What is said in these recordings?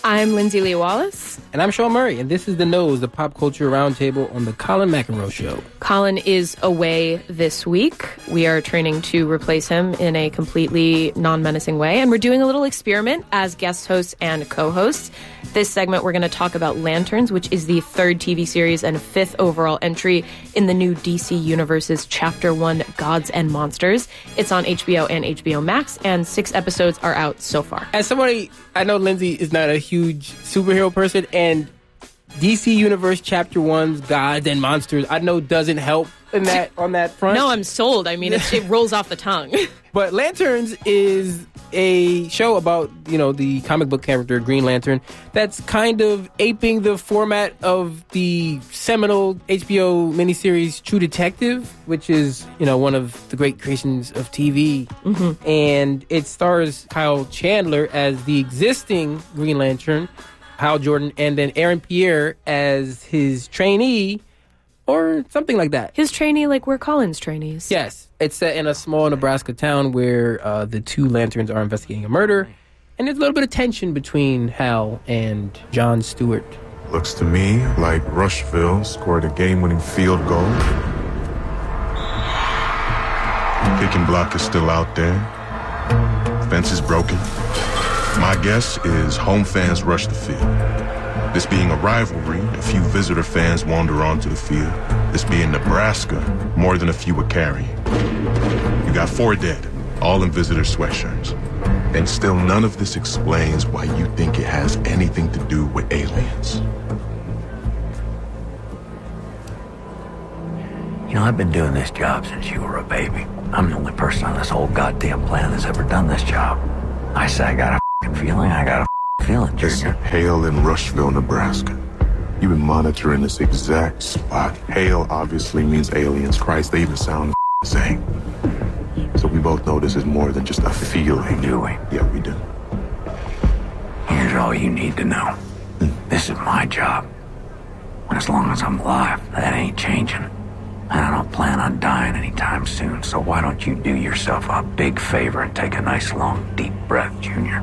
I'm Lindsay Lee Wallace. And I'm Sean Murray, and this is The Nose, the pop culture roundtable on the Colin McEnroe Show. Colin is away this week. We are training to replace him in a completely non-menacing way, and we're doing a little experiment as guest hosts and co-hosts. This segment, we're going to talk about Lanterns, which is the third TV series and fifth overall entry in the new DC Universe's Chapter 1, Gods and Monsters. It's on HBO and HBO Max, and 6 episodes are out so far. As somebody, I know Lindsay is not a huge superhero person, and DC Universe Chapter 1's Gods and Monsters, I know doesn't help in that on that front. No, I'm sold. I mean, it rolls off the tongue. But Lanterns is a show about, the comic book character Green Lantern that's kind of aping the format of the seminal HBO miniseries True Detective, which is, one of the great creations of TV. Mm-hmm. And it stars Kyle Chandler as the existing Green Lantern, Hal Jordan, and then Aaron Pierre as his trainee, or something like that. His trainee, like we're Colin's trainees. Yes. It's set in a small Nebraska town where the two Lanterns are investigating a murder, and there's a little bit of tension between Hal and John Stewart. Looks to me like Rushville scored a game-winning field goal. Pick and block is still out there. Fence is broken. My guess is home fans rush the field. This being a rivalry, a few visitor fans wander onto the field. This being Nebraska, more than a few are carrying. You got 4 dead, all in visitor sweatshirts. And still none of this explains why you think it has anything to do with aliens. I've been doing this job since you were a baby. I'm the only person on this whole goddamn planet that's ever done this job. I say I got a feeling, I got a feeling, Junior. Listen, Hale in Rushville, Nebraska. You've been monitoring this exact spot. Hale obviously means aliens. Christ, they even sound the same. So we both know this is more than just a feeling. Do we? Yeah, we do. Here's all you need to know. This is my job. And as long as I'm alive, that ain't changing. And I don't plan on dying anytime soon, so why don't you do yourself a big favor and take a nice long deep breath, Junior?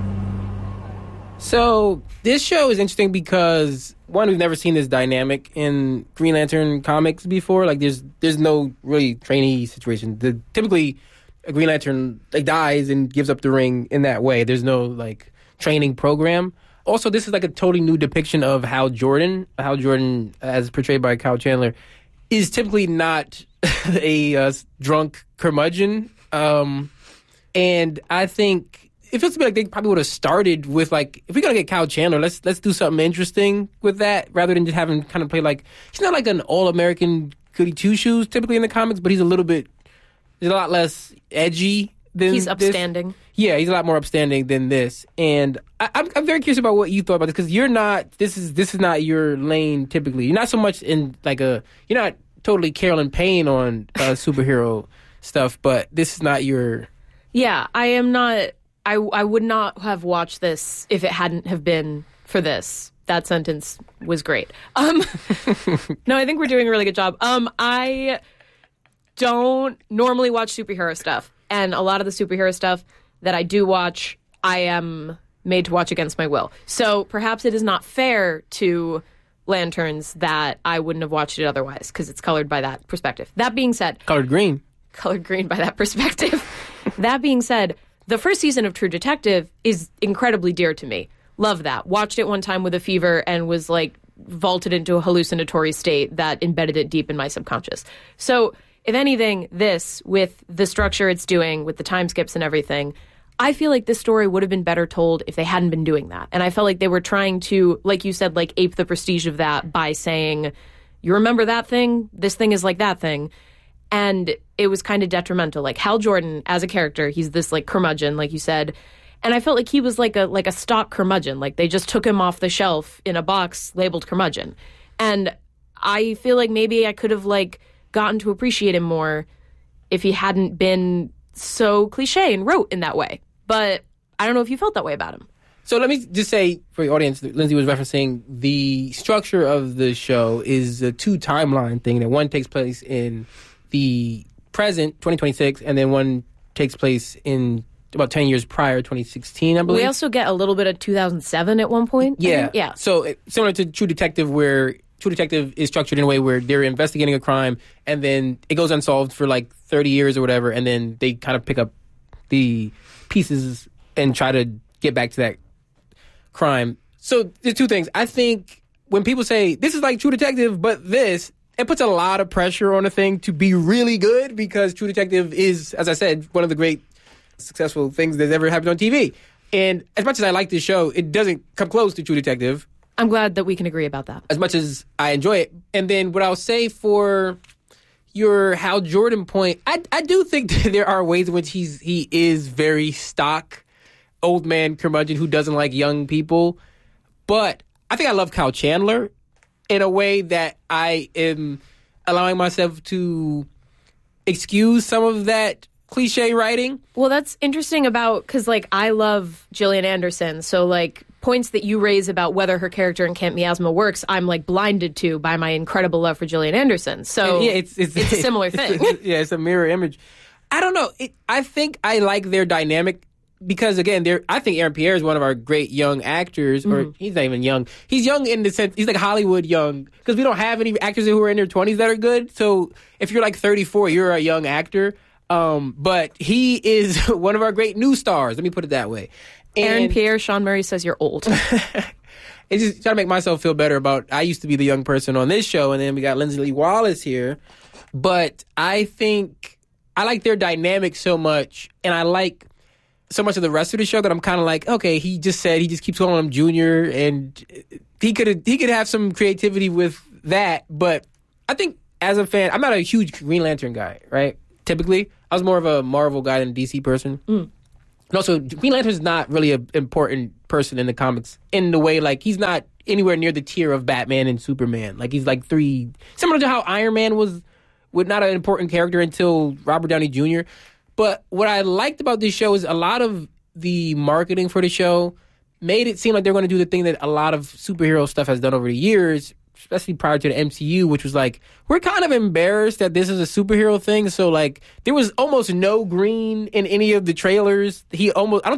So this show is interesting because, one, we've never seen this dynamic in Green Lantern comics before. Like, there's no really trainee situation. Typically, a Green Lantern dies and gives up the ring in that way. There's no training program. Also, this is a totally new depiction of Hal Jordan. Hal Jordan, as portrayed by Kyle Chandler, is typically not a drunk curmudgeon. And I think it feels to me like they probably would have started with, if we're going to get Kyle Chandler, let's do something interesting with that, rather than just have him kind of play he's not like an all-American goody two-shoes typically in the comics, but he's a lot less edgy than He's upstanding. Yeah, he's a lot more upstanding than this. And I'm very curious about what you thought about this, because this is not your lane typically. You're not so much in you're not totally Carolyn Payne on superhero stuff, but this is not your... Yeah, I am not... I would not have watched this if it hadn't have been for this. That sentence was great. No, I think we're doing a really good job. I don't normally watch superhero stuff, and a lot of the superhero stuff that I do watch, I am made to watch against my will. So perhaps it is not fair to Lanterns that I wouldn't have watched it otherwise, because it's colored by that perspective. That being said... Colored green by that perspective. That being said, the first season of True Detective is incredibly dear to me. Love that. Watched it one time with a fever and was vaulted into a hallucinatory state that embedded it deep in my subconscious. So, if anything, this, with the structure it's doing, with the time skips and everything, I feel like this story would have been better told if they hadn't been doing that. And I felt like they were trying to, like you said, ape the prestige of that by saying, you remember that thing? This thing is like that thing. And it was kind of detrimental. Hal Jordan, as a character, he's this, curmudgeon, like you said. And I felt like he was like a stock curmudgeon. They just took him off the shelf in a box labeled curmudgeon. And I feel like maybe I could have, gotten to appreciate him more if he hadn't been so cliche and rote in that way. But I don't know if you felt that way about him. So let me just say for the audience that Lindsay was referencing, the structure of the show is a 2-timeline thing. That one takes place in the present, 2026, and then one takes place in about 10 years prior, 2016, I believe. We also get a little bit of 2007 at one point. Yeah. Yeah. So similar to True Detective, where True Detective is structured in a way where they're investigating a crime and then it goes unsolved for like 30 years or whatever, and then they kind of pick up the pieces and try to get back to that crime. So there's two things. I think when people say, this is like True Detective, but this, it puts a lot of pressure on a thing to be really good, because True Detective is, as I said, one of the great successful things that's ever happened on TV. And as much as I like this show, it doesn't come close to True Detective. I'm glad that we can agree about that. As much as I enjoy it. And then what I'll say for your Hal Jordan point, I do think that there are ways in which he is very stock old man curmudgeon who doesn't like young people. But I think I love Kyle Chandler in a way that I am allowing myself to excuse some of that cliche writing. Well, that's interesting because, like, I love Gillian Anderson. So, like, points that you raise about whether her character in Camp Miasma works, I'm, like, blinded to by my incredible love for Gillian Anderson. So, yeah, it's a similar thing. It's a mirror image. I don't know. I think I like their dynamic because, again, I think Aaron Pierre is one of our great young actors, or he's not even young. He's young in the sense, he's like Hollywood young, because we don't have any actors who are in their 20s that are good. So if you're like 34, you're a young actor. But he is one of our great new stars. Let me put it that way. Aaron Pierre, Sean Murray says you're old. It's just trying to make myself feel better about, I used to be the young person on this show, and then we got Lindsay Lee Wallace here. But I think I like their dynamic so much, and I like so much of the rest of the show that I'm kind of like, okay, he just keeps calling him Junior, and he could have some creativity with that. But I think as a fan, I'm not a huge Green Lantern guy, right? Typically, I was more of a Marvel guy than a DC person. And also, Green Lantern's not really an important person in the comics in the way, like, he's not anywhere near the tier of Batman and Superman. Like, he's like similar to how Iron Man was not an important character until Robert Downey Jr. But what I liked about this show is a lot of the marketing for the show made it seem like they're going to do the thing that a lot of superhero stuff has done over the years, especially prior to the MCU, which was like, we're kind of embarrassed that this is a superhero thing. So, like, there was almost no green in any of the trailers. I don't